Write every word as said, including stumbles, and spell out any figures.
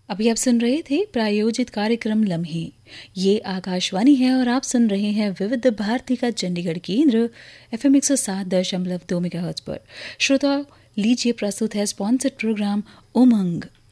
अभी आप सुन रहे थे प्रायोजित कार्यक्रम लम्हे। ये आकाशवाणी है और आप सुन रहे हैं विविध भारती का चंडीगढ़ केंद्र एफएम एक सौ सात दशमलव दो मेगाहर्ट्ज पर। श्रोता लीजिए प्रस्तुत है स्पॉन्सर्ड प्रोग्राम उमंग।